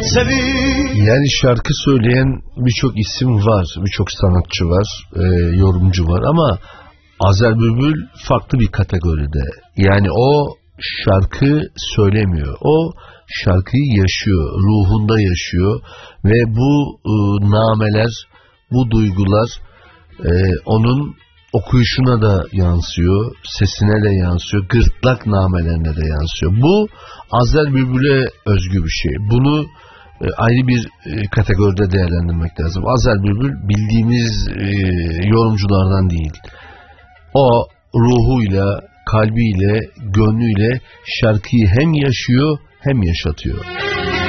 Yani şarkı söyleyen birçok isim var, birçok sanatçı var, yorumcu var ama Azer Bülbül farklı bir kategoride. Yani o şarkı söylemiyor, o şarkıyı yaşıyor, ruhunda yaşıyor ve bu nameler, bu duygular onun okuyuşuna da yansıyor, sesine de yansıyor, gırtlak namelerine de yansıyor. Bu Azer Bülbül'e özgü bir şey. Bunu ayrı bir kategoride değerlendirmek lazım. Azer Bülbül bildiğimiz yorumculardan değil. O ruhuyla, kalbiyle, gönlüyle şarkıyı hem yaşıyor hem yaşatıyor.